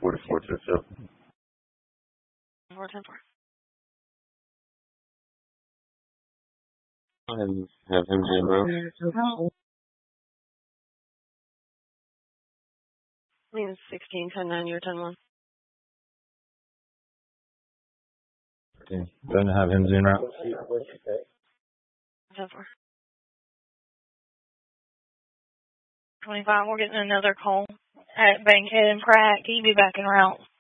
4427. 410-4. And have him zero. Means 16, 10-9, you're 10-1. Okay. Going to have him zero. 10-4. 25, we're getting another call at Bankhead and Pratt. Can you be back en route?